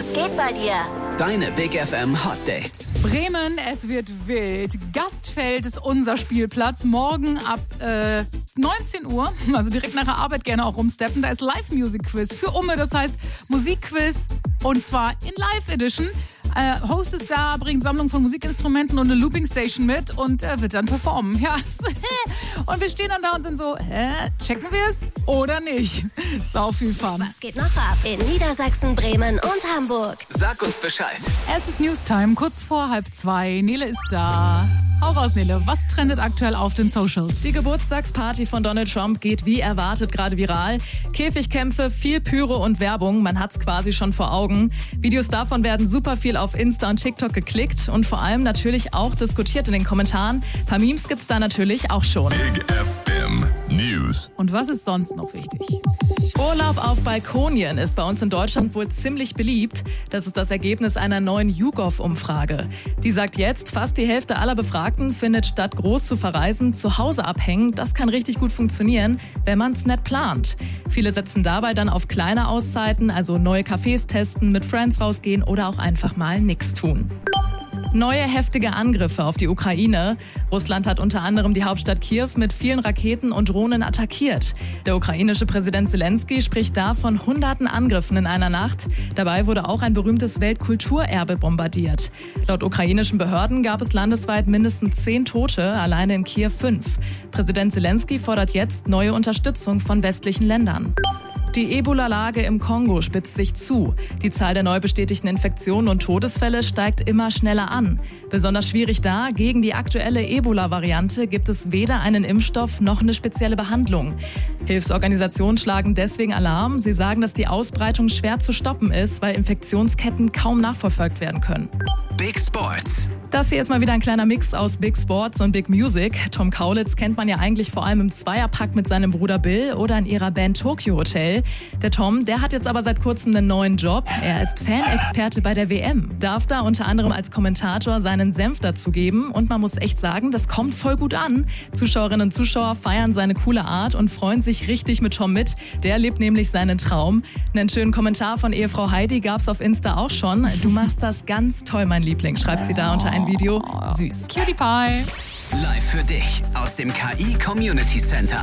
Was geht bei dir? Deine Big FM Hot Dates. Bremen, es wird wild. Gastfeld ist unser Spielplatz. Morgen ab 19 Uhr, also direkt nach der Arbeit gerne auch rumsteppen. Da ist Live-Music-Quiz für Umme, das heißt Musikquiz und zwar in Live-Edition. Host ist da, bringt Sammlung von Musikinstrumenten und eine Looping-Station mit und wird dann performen. Ja. Und wir stehen dann da und sind so, checken wir es oder nicht? Sau viel Fun. Was geht noch ab in Niedersachsen, Bremen und Hamburg? Sag uns Bescheid. Es ist Newstime, kurz vor 1:30. Nele ist da. Hau raus, Nele. Was trendet aktuell auf den Socials? Die Geburtstagsparty von Donald Trump geht wie erwartet gerade viral. Käfigkämpfe, viel Pyro und Werbung. Man hat's quasi schon vor Augen. Videos davon werden super viel auf Insta und TikTok geklickt und vor allem natürlich auch diskutiert in den Kommentaren. Ein paar Memes gibt's da natürlich auch schon. Big FM News. Und was ist sonst noch wichtig? Urlaub auf Balkonien ist bei uns in Deutschland wohl ziemlich beliebt. Das ist das Ergebnis einer neuen YouGov-Umfrage. Die sagt jetzt, fast die Hälfte aller Befragten findet, statt groß zu verreisen, zu Hause abhängen. Das kann richtig gut funktionieren, wenn man es nett plant. Viele setzen dabei dann auf kleine Auszeiten, also neue Cafés testen, mit Friends rausgehen oder auch einfach mal nichts tun. Neue heftige Angriffe auf die Ukraine. Russland hat unter anderem die Hauptstadt Kiew mit vielen Raketen und Drohnen attackiert. Der ukrainische Präsident Zelensky spricht da von hunderten Angriffen in einer Nacht. Dabei wurde auch ein berühmtes Weltkulturerbe bombardiert. Laut ukrainischen Behörden gab es landesweit mindestens 10 Tote, alleine in Kiew 5. Präsident Zelensky fordert jetzt neue Unterstützung von westlichen Ländern. Die Ebola-Lage im Kongo spitzt sich zu. Die Zahl der neu bestätigten Infektionen und Todesfälle steigt immer schneller an. Besonders schwierig da, gegen die aktuelle Ebola-Variante gibt es weder einen Impfstoff noch eine spezielle Behandlung. Hilfsorganisationen schlagen deswegen Alarm. Sie sagen, dass die Ausbreitung schwer zu stoppen ist, weil Infektionsketten kaum nachverfolgt werden können. Big Sports. Das hier ist mal wieder ein kleiner Mix aus Big Sports und Big Music. Tom Kaulitz kennt man ja eigentlich vor allem im Zweierpack mit seinem Bruder Bill oder in ihrer Band Tokyo Hotel. Der Tom, der hat jetzt aber seit kurzem einen neuen Job. Er ist Fanexperte bei der WM. Darf da unter anderem als Kommentator seinen Senf dazugeben. Und man muss echt sagen, das kommt voll gut an. Zuschauerinnen und Zuschauer feiern seine coole Art und freuen sich richtig mit Tom mit. Der lebt nämlich seinen Traum. Einen schönen Kommentar von Ehefrau Heidi gab's auf Insta auch schon. Du machst das ganz toll, mein Liebling, schreibt sie da unter ein Video. Süß. Cutie Pie. Live für dich aus dem KI Community Center.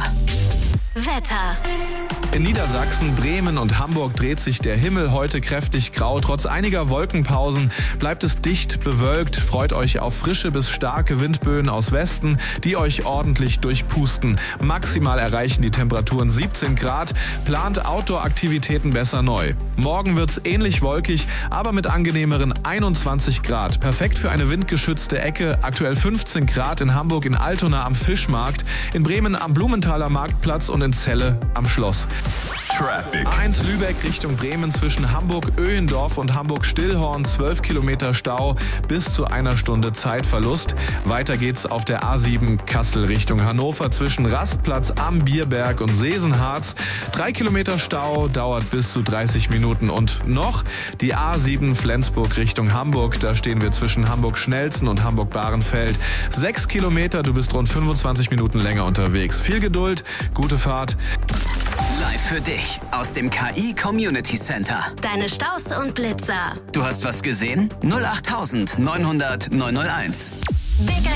Wetter. In Niedersachsen, Bremen und Hamburg dreht sich der Himmel heute kräftig grau. Trotz einiger Wolkenpausen bleibt es dicht bewölkt. Freut euch auf frische bis starke Windböen aus Westen, die euch ordentlich durchpusten. Maximal erreichen die Temperaturen 17 Grad. Plant Outdoor-Aktivitäten besser neu. Morgen wird's ähnlich wolkig, aber mit angenehmeren 21 Grad. Perfekt für eine windgeschützte Ecke. Aktuell 15 Grad in Hamburg in Altona am Fischmarkt, in Bremen am Blumenthaler Marktplatz und in Celle am Schloss. Traffic. A1 Lübeck Richtung Bremen zwischen Hamburg-Öhendorf und Hamburg-Stillhorn 12 Kilometer Stau bis zu 1 Stunde Zeitverlust. Weiter geht's auf der A7 Kassel Richtung Hannover zwischen Rastplatz am Bierberg und Sesenharz. 3 Kilometer Stau, dauert bis zu 30 Minuten. Und noch die A7 Flensburg Richtung Hamburg. Da stehen wir zwischen Hamburg-Schnelzen und Hamburg-Bahrenfeld. 6 Kilometer, du bist rund 25 Minuten länger unterwegs. Viel Geduld, gute Fahrt. Live für dich aus dem KI Community Center. Deine Staus und Blitzer. Du hast was gesehen? 08900 901. Big